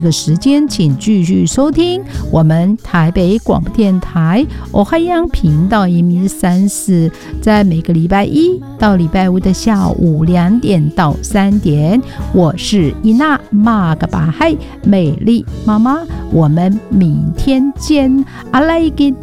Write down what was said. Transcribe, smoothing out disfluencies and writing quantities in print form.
这个时间请继续收听我们台北广播电台欧海洋频道134，在每个礼拜一到礼拜五的下午2点到3点，我是伊娜玛格巴海美丽妈妈，我们明天见，阿来吉。